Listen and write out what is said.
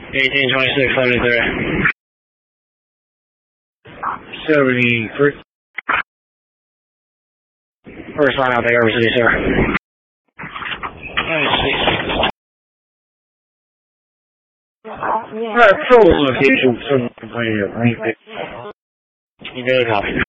1826, 73. 73. First line out there, River City, sir. Alright, full location, you good, copy.